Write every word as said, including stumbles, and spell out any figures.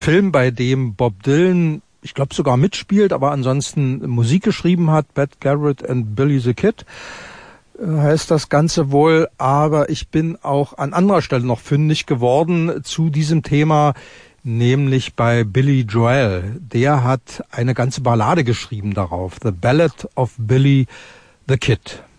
Film, bei dem Bob Dylan, ich glaube sogar mitspielt, aber ansonsten Musik geschrieben hat, Bette Garrett and Billy the Kid heißt das Ganze wohl, aber ich bin auch an anderer Stelle noch fündig geworden zu diesem Thema, nämlich bei Billy Joel. Der hat eine ganze Ballade geschrieben darauf, The Ballad of Billy the Kid.